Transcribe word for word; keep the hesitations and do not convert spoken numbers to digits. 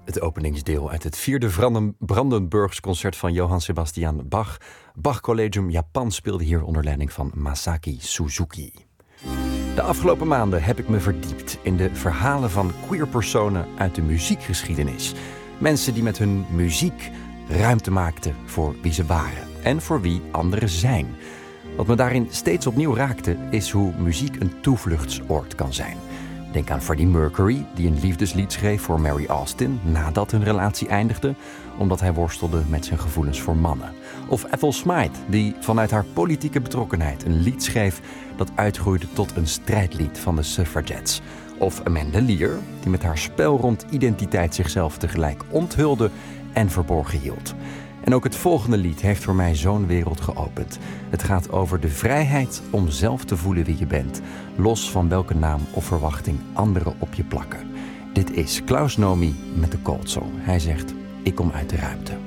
Het openingsdeel uit het vierde Brandenburgs concert van Johann Sebastian Bach. Bach Collegium Japan speelde hier onder leiding van Masaki Suzuki. De afgelopen maanden heb ik me verdiept in de verhalen van queer personen uit de muziekgeschiedenis. Mensen die met hun muziek ruimte maakten voor wie ze waren en voor wie anderen zijn. Wat me daarin steeds opnieuw raakte, is hoe muziek een toevluchtsoord kan zijn. Denk aan Freddie Mercury, die een liefdeslied schreef voor Mary Austin nadat hun relatie eindigde, omdat hij worstelde met zijn gevoelens voor mannen. Of Ethel Smythe, die vanuit haar politieke betrokkenheid een lied schreef dat uitgroeide tot een strijdlied van de suffragettes. Of Amanda Lear, die met haar spel rond identiteit zichzelf tegelijk onthulde en verborgen hield. En ook het volgende lied heeft voor mij zo'n wereld geopend. Het gaat over de vrijheid om zelf te voelen wie je bent, los van welke naam of verwachting anderen op je plakken. Dit is Klaus Nomi met de Cold Song. Hij zegt, ik kom uit de ruimte.